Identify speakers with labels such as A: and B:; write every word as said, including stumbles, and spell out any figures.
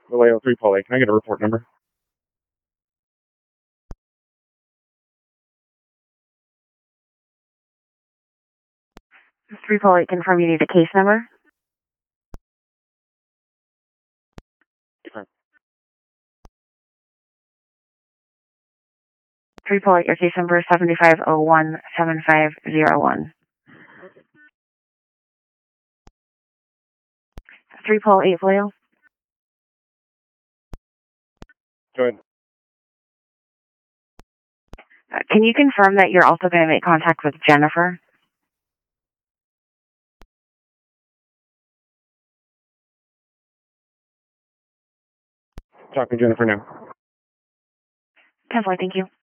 A: Vallejo three Paul eight. Can I get a report number?
B: three Paul eight, confirm you need a case number?
A: Confirm.
B: three Paul eight, your case number is seven five zero one seven five zero one. three Paul eight, Vallejo.
A: Go ahead.
B: Uh, can you confirm that you're also going to make contact with Jennifer?
A: Talking to Jennifer now.
B: ten four, thank you.